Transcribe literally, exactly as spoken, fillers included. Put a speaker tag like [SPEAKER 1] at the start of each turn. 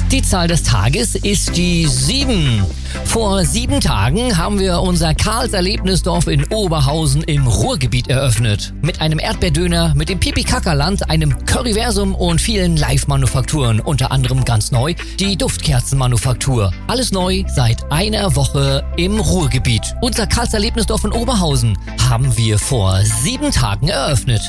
[SPEAKER 1] Die Zahl des Tages ist die sieben. Vor sieben Tagen haben wir unser Karls Erlebnisdorf in Oberhausen im Ruhrgebiet eröffnet. Mit einem Erdbeerdöner, mit dem Pipi-Kaka-Land, einem Curryversum und vielen Live-Manufakturen. Unter anderem ganz neu die Duftkerzenmanufaktur. Alles neu seit einer Woche im Ruhrgebiet. Unser Karls Erlebnisdorf in Oberhausen haben wir vor sieben Tagen eröffnet.